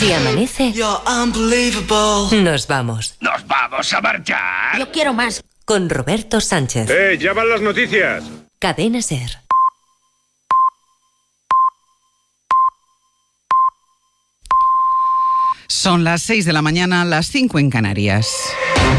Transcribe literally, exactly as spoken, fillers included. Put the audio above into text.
Si amanece, nos vamos. ¿Nos vamos a marchar? Yo quiero más. Con Roberto Sánchez. ¡Eh, ya van las noticias! Cadena SER. Son las seis de la mañana, las cinco en Canarias.